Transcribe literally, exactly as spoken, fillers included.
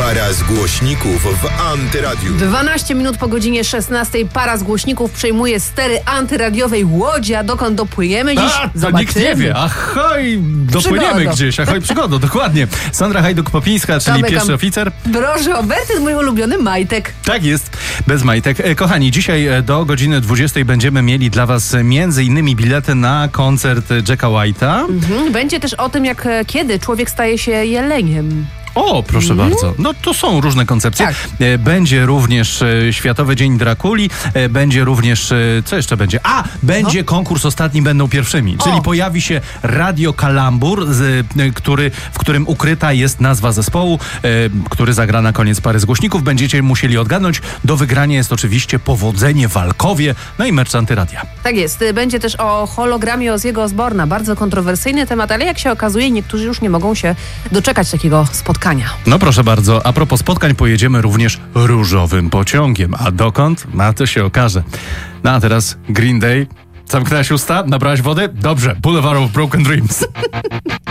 Para z głośników w Antyradiu. dwanaście minut po godzinie szesnastej para z głośników przejmuje stery antyradiowej łodzi, a dokąd dopłyniemy dziś? A, to Zobaczymy. nikt nie wie. Ahoj, dopłyniemy Przygodą. gdzieś. Ahoj, przygodą, dokładnie. Sandra Hajduk-Popińska, czyli Tomek pierwszy Am- oficer. Broży Oberty, mój ulubiony majtek. Tak jest, bez majtek. E, Kochani, dzisiaj e, do godziny dwudziestej będziemy mieli dla was e, między innymi bilety na koncert e, Jacka White'a. Mhm. Będzie też o tym, jak e, kiedy człowiek staje się jeleniem. O, proszę mm. bardzo. No to są różne koncepcje. Tak. E, Będzie również e, Światowy Dzień Drakuli, e, będzie również, e, co jeszcze będzie? A, będzie no. konkurs Ostatni Będą Pierwszymi, O. czyli pojawi się Radio Kalambur, z, e, który, w którym ukryta jest nazwa zespołu, e, który zagra na koniec pary z głośników. Będziecie musieli odgadnąć. Do wygrania jest oczywiście Powodzenie w Walkowie, no i merch Antyradia. Tak jest. Będzie też o hologramie Ozzy'ego Osborna. Bardzo kontrowersyjny temat, ale jak się okazuje, niektórzy już nie mogą się doczekać takiego spotkania. No proszę bardzo, a propos spotkań, pojedziemy również różowym pociągiem. A dokąd? Na to się okaże. No a teraz Green Day. Zamknęłaś usta? Nabrałaś wody? Dobrze. Boulevard of Broken Dreams.